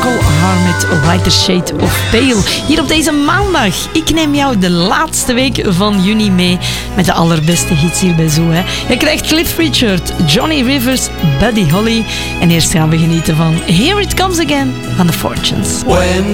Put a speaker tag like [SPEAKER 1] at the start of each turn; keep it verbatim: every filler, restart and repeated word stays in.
[SPEAKER 1] Procol Harum, Lighter Shade of Pale. Hier op deze maandag. Ik neem jou de laatste week van juni mee met de allerbeste hits hier bij Zoo. Hè. Je krijgt Cliff Richard, Johnny Rivers, Buddy Holly. En eerst gaan we genieten van Here It Comes Again van The Fortunes.
[SPEAKER 2] When